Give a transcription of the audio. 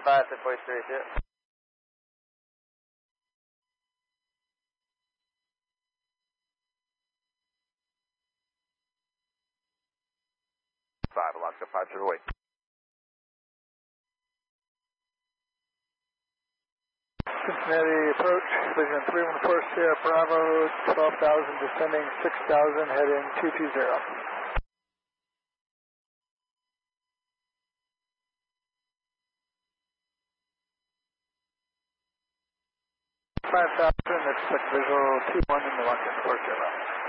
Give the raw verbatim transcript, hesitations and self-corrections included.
five, six four three two. five, Alaska five zero eight. Cincinnati approach, vision three one four Sierra Bravo, twelve thousand descending, six thousand heading two two zero. five thousand, expect visual two one in the one four Sierra.